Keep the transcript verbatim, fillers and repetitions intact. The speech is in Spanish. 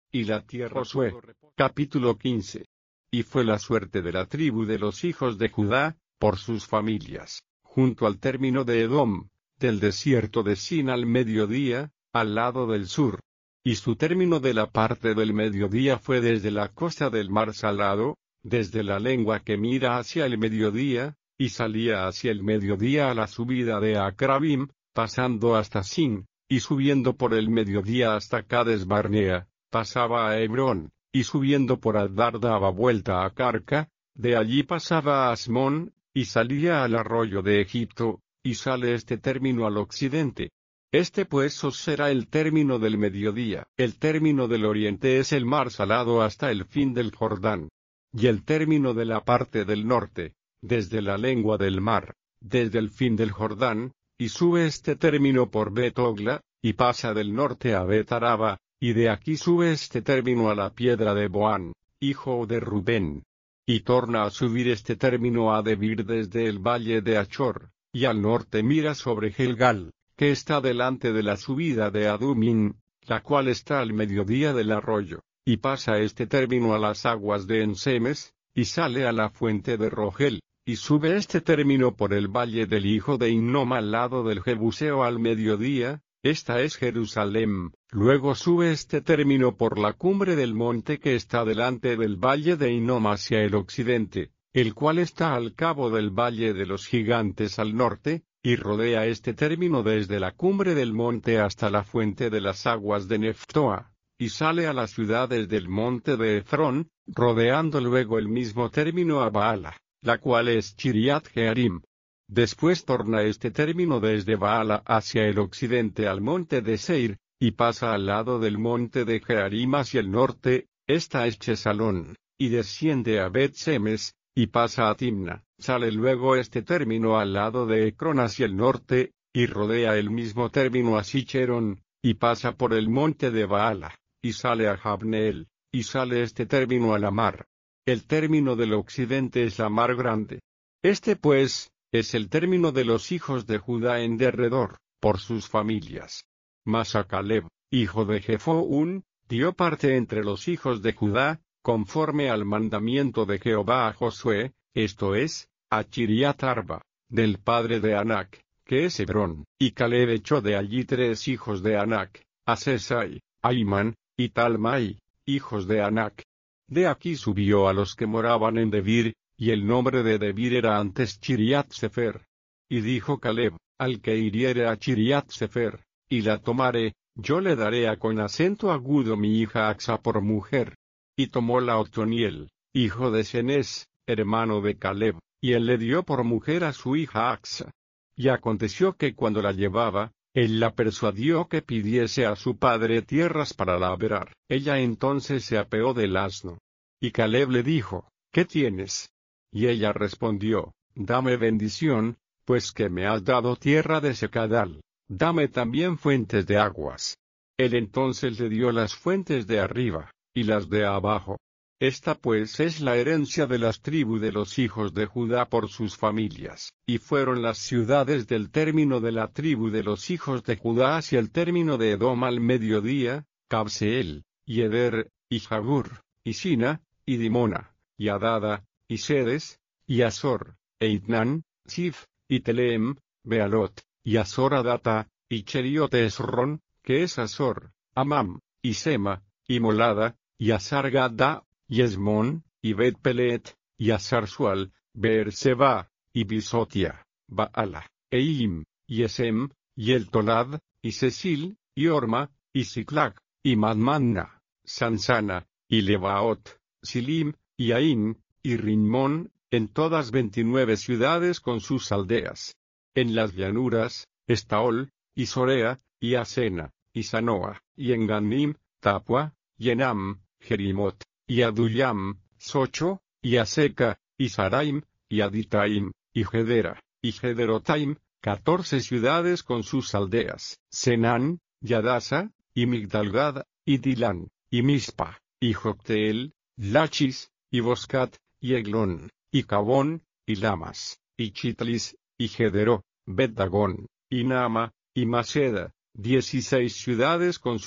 y la tierra. Josué, capítulo quince. Y fue la suerte de la tribu de los hijos de Judá, por sus familias, junto al término de Edom, del desierto de Sin al mediodía, al lado del sur. Y su término de la parte del mediodía fue desde la costa del mar Salado, desde la lengua que mira hacia el mediodía, y salía hacia el mediodía a la subida de Acrabim, pasando hasta Sin, y subiendo por el mediodía hasta Cades Barnea, pasaba a Hebrón, y subiendo por Adar daba vuelta a Carca, de allí pasaba a Asmón, y salía al arroyo de Egipto, y sale este término al occidente. Este pues os será el término del mediodía. El término del oriente es el mar Salado hasta el fin del Jordán. Y el término de la parte del norte, desde la lengua del mar, desde el fin del Jordán, y sube este término por Bet-Ogla, y pasa del norte a Bet-Araba, y de aquí sube este término a la piedra de Boán, hijo de Rubén. Y torna a subir este término a Debir desde el valle de Achor, y al norte mira sobre Gilgal, que está delante de la subida de Adumín, la cual está al mediodía del arroyo, y pasa este término a las aguas de Ensemes, y sale a la fuente de Rogel, y sube este término por el valle del hijo de Hinnom al lado del Jebuseo al mediodía, esta es Jerusalén. Luego sube este término por la cumbre del monte que está delante del valle de Hinnom hacia el occidente, el cual está al cabo del valle de los gigantes al norte, y rodea este término desde la cumbre del monte hasta la fuente de las aguas de Neftoa, y sale a las ciudades del monte de Efrón, rodeando luego el mismo término a Baala, la cual es Chiriat Jearim. Después torna este término desde Baala hacia el occidente al monte de Seir, y pasa al lado del monte de Jearim hacia el norte, esta es Chesalón, y desciende a Bet-Semes, y pasa a Timna. Sale luego este término al lado de Ecrón hacia el norte, y rodea el mismo término a Sicherón, y pasa por el monte de Baala, y sale a Jabneel, y sale este término a la mar. El término del occidente es la mar grande. Este pues, es el término de los hijos de Judá en derredor, por sus familias. Mas a Caleb, hijo de Jefón, dio parte entre los hijos de Judá, conforme al mandamiento de Jehová a Josué, esto es, a Chiriat Arba, del padre de Anac, que es Hebrón. Y Caleb echó de allí tres hijos de Anac, a Sesai, a Imán, y Talmai, hijos de Anac. De aquí subió a los que moraban en Debir, y el nombre de Debir era antes Chiriat Sefer. Y dijo Caleb, al que hiriere a Chiriat Sefer, y la tomare, yo le daré a con acento agudo mi hija Axa por mujer. Y tomó la Otoniel, hijo de Cenez, hermano de Caleb, y él le dio por mujer a su hija Axa. Y aconteció que cuando la llevaba, él la persuadió que pidiese a su padre tierras para labrar. Ella entonces se apeó del asno. Y Caleb le dijo, ¿qué tienes? Y ella respondió, dame bendición, pues que me has dado tierra de secadal, dame también fuentes de aguas. Él entonces le dio las fuentes de arriba, y las de abajo. Esta pues es la herencia de las tribus de los hijos de Judá por sus familias. Y fueron las ciudades del término de la tribu de los hijos de Judá hacia el término de Edom al mediodía, Cabseel, y Eder, y Jagur, y Sina, y Dimona, y Adada, y Sedes, y Azor, e Itnan, Sif, y Telem, Bealot, y Azor Adata, y Cheriot Esron, que es Azor, Amam, y Sema, y Molada, y Azar-Gada, y Esmón, y Bet-Pelet, y Azar-Sual, Beer-Seba, y Bisotia, Baala, Eim, y Esem, y El Tolad, y Cecil, y Orma, y Siclag, y Madmanna, Sansana, y Lebaot, Silim, y Ain, y Rimón, en todas veintinueve ciudades con sus aldeas. En las llanuras, Estaol, y Sorea, y Asena, y Sanoa, y en Ganim, Tapua, y Enam, Jerimot, y Adullam, Socho, y Aseca, y Saraim, y Aditaim, y Gedera, y Gederotaim, catorce ciudades con sus aldeas. Senán, y Adasa, y Migdalgad, y Dilán, y Mispa, y Jocteel, Lachis, y Boscat, y Eglón, y Cabón, y Lamas, y Chitlis, y Gedero, Bet-Dagón, y Nama, y Maceda, dieciséis ciudades con